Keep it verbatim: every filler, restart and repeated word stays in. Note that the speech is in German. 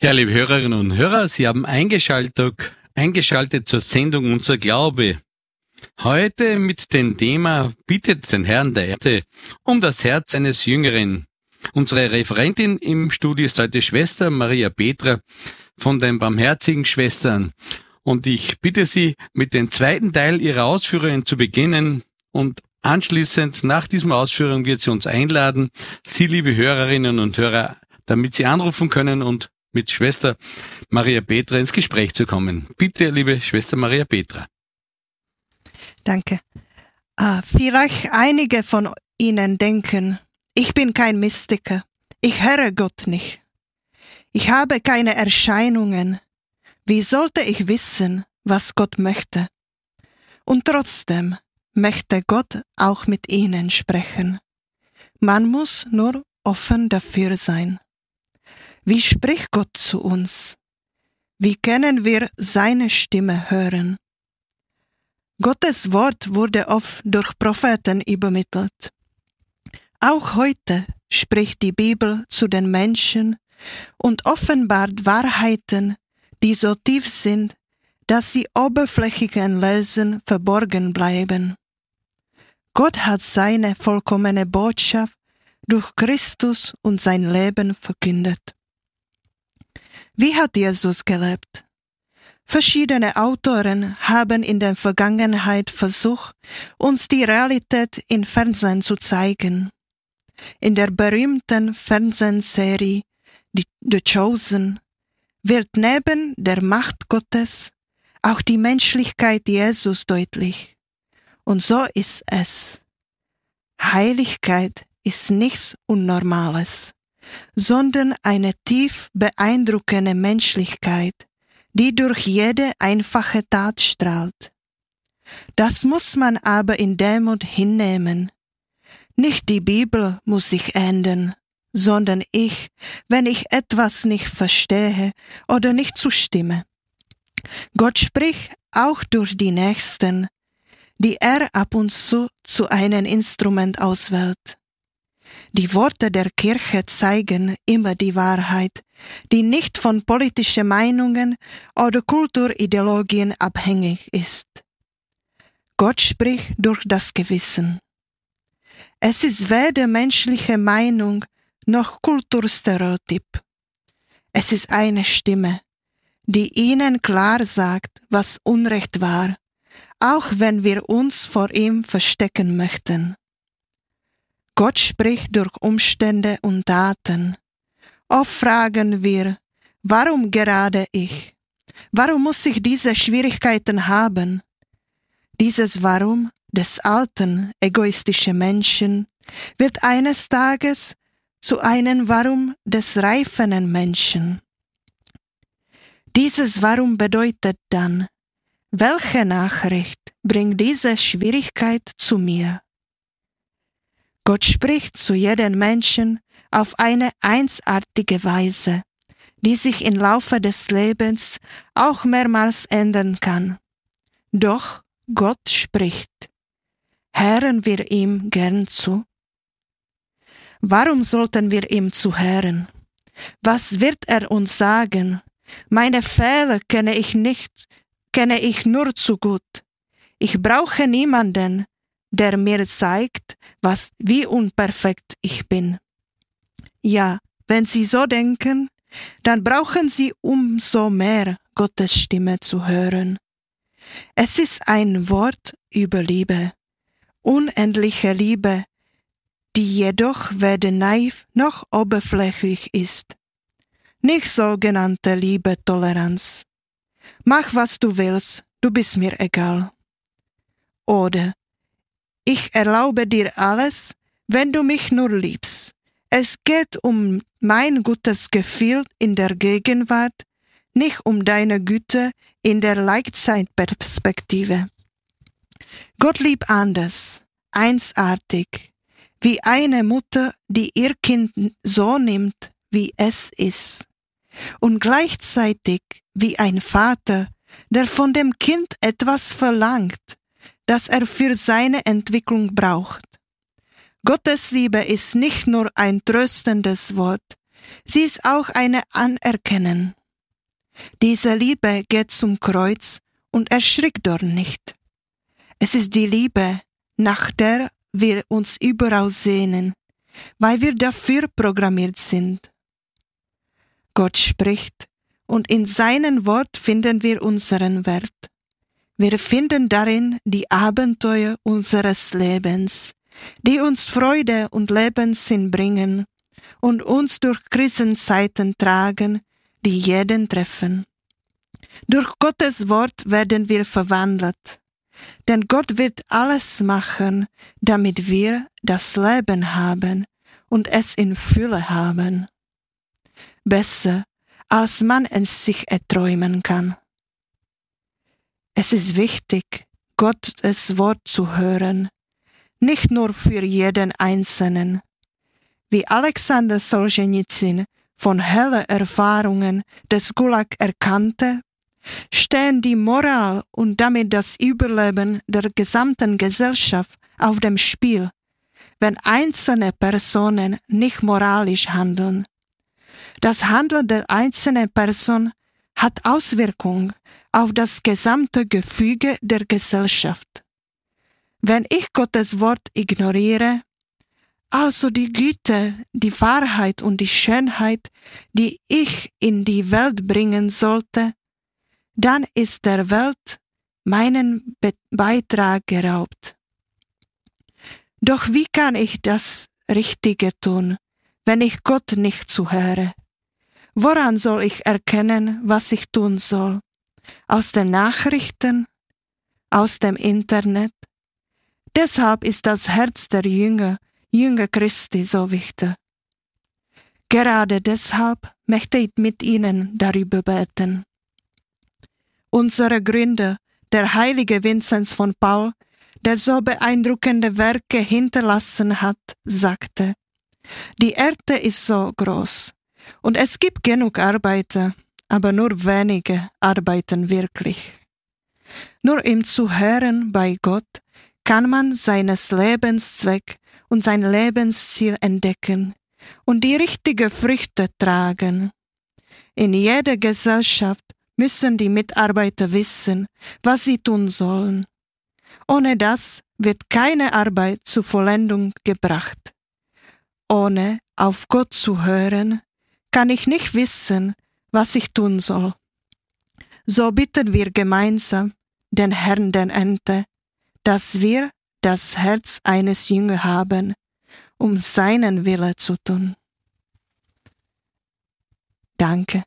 Ja, liebe Hörerinnen und Hörer, Sie haben eingeschaltet, eingeschaltet zur Sendung Unser Glaube. Heute mit dem Thema Bittet den Herrn der Erde um das Herz eines Jüngeren. Unsere Referentin im Studio ist heute Schwester Maria Petra von den Barmherzigen Schwestern. Und ich bitte Sie, mit dem zweiten Teil Ihrer Ausführungen zu beginnen und anschließend nach diesem Ausführung wird sie uns einladen, Sie, liebe Hörerinnen und Hörer, damit Sie anrufen können und mit Schwester Maria Petra ins Gespräch zu kommen. Bitte, liebe Schwester Maria Petra. Danke. Uh, vielleicht einige von Ihnen denken, ich bin kein Mystiker, ich höre Gott nicht. Ich habe keine Erscheinungen. Wie sollte ich wissen, was Gott möchte? Und trotzdem möchte Gott auch mit Ihnen sprechen. Man muss nur offen dafür sein. Wie spricht Gott zu uns? Wie können wir seine Stimme hören? Gottes Wort wurde oft durch Propheten übermittelt. Auch heute spricht die Bibel zu den Menschen und offenbart Wahrheiten, die so tief sind, dass sie oberflächlichen Lesen verborgen bleiben. Gott hat seine vollkommene Botschaft durch Christus und sein Leben verkündet. Wie hat Jesus gelebt? Verschiedene Autoren haben in der Vergangenheit versucht, uns die Realität im Fernsehen zu zeigen. In der berühmten Fernsehserie The Chosen wird neben der Macht Gottes auch die Menschlichkeit Jesus deutlich. Und so ist es. Heiligkeit ist nichts Unnormales, sondern eine tief beeindruckende Menschlichkeit, die durch jede einfache Tat strahlt. Das muss man aber in Demut hinnehmen. Nicht die Bibel muss sich ändern, sondern ich, wenn ich etwas nicht verstehe oder nicht zustimme. Gott spricht auch durch die Nächsten, die er ab und zu zu einem Instrument auswählt. Die Worte der Kirche zeigen immer die Wahrheit, die nicht von politischen Meinungen oder Kulturideologien abhängig ist. Gott spricht durch das Gewissen. Es ist weder menschliche Meinung noch Kulturstereotyp. Es ist eine Stimme, die ihnen klar sagt, was Unrecht war, auch wenn wir uns vor ihm verstecken möchten. Gott spricht durch Umstände und Taten. Oft fragen wir, warum gerade ich? Warum muss ich diese Schwierigkeiten haben? Dieses Warum des alten, egoistischen Menschen wird eines Tages zu einem Warum des reifenden Menschen. Dieses Warum bedeutet dann, welche Nachricht bringt diese Schwierigkeit zu mir? Gott spricht zu jedem Menschen auf eine einzigartige Weise, die sich im Laufe des Lebens auch mehrmals ändern kann. Doch Gott spricht. Hören wir ihm gern zu? Warum sollten wir ihm zuhören? Was wird er uns sagen? Meine Fehler kenne ich nicht, kenne ich nur zu gut. Ich brauche niemanden, der mir zeigt, was, wie unperfekt ich bin. Ja, wenn Sie so denken, dann brauchen Sie umso mehr Gottes Stimme zu hören. Es ist ein Wort über Liebe, unendliche Liebe, die jedoch weder naiv noch oberflächlich ist. Nicht sogenannte Liebe-Toleranz. Mach, was du willst, du bist mir egal. Oder ich erlaube dir alles, wenn du mich nur liebst. Es geht um mein gutes Gefühl in der Gegenwart, nicht um deine Güte in der Langzeitperspektive. Gott liebt anders, einzigartig, wie eine Mutter, die ihr Kind so nimmt, wie es ist, und gleichzeitig wie ein Vater, der von dem Kind etwas verlangt, das er für seine Entwicklung braucht. Gottes Liebe ist nicht nur ein tröstendes Wort, sie ist auch eine Anerkennung. Diese Liebe geht zum Kreuz und erschrickt dort nicht. Es ist die Liebe, nach der wir uns überall sehnen, weil wir dafür programmiert sind. Gott spricht, und in seinem Wort finden wir unseren Wert. Wir finden darin die Abenteuer unseres Lebens, die uns Freude und Lebenssinn bringen und uns durch Krisenzeiten tragen, die jeden treffen. Durch Gottes Wort werden wir verwandelt, denn Gott wird alles machen, damit wir das Leben haben und es in Fülle haben. Besser, als man es sich erträumen kann. Es ist wichtig, Gottes Wort zu hören, nicht nur für jeden Einzelnen. Wie Alexander Solzhenitsyn von hellen Erfahrungen des Gulag erkannte, stehen die Moral und damit das Überleben der gesamten Gesellschaft auf dem Spiel, wenn einzelne Personen nicht moralisch handeln. Das Handeln der einzelnen Person hat Auswirkungen auf das gesamte Gefüge der Gesellschaft. Wenn ich Gottes Wort ignoriere, also die Güte, die Wahrheit und die Schönheit, die ich in die Welt bringen sollte, dann ist der Welt meinen Be- Beitrag geraubt. Doch wie kann ich das Richtige tun, wenn ich Gott nicht zuhöre? Woran soll ich erkennen, was ich tun soll? Aus den Nachrichten? Aus dem Internet? Deshalb ist das Herz der Jünger, Jünger Christi so wichtig. Gerade deshalb möchte ich mit Ihnen darüber beten. Unsere Gründer, der heilige Vinzenz von Paul, der so beeindruckende Werke hinterlassen hat, sagte: Die Erde ist so groß und es gibt genug Arbeiter, aber nur wenige arbeiten wirklich. Nur im Zuhören bei Gott kann man seines Lebenszweck und sein Lebensziel entdecken und die richtigen Früchte tragen. In jeder Gesellschaft müssen die Mitarbeiter wissen, was sie tun sollen. Ohne das wird keine Arbeit zur Vollendung gebracht. Ohne auf Gott zu hören, kann ich nicht wissen, was ich tun soll. So bitten wir gemeinsam den Herrn der Ernte, dass wir das Herz eines Jüngers haben, um seinen Wille zu tun. Danke.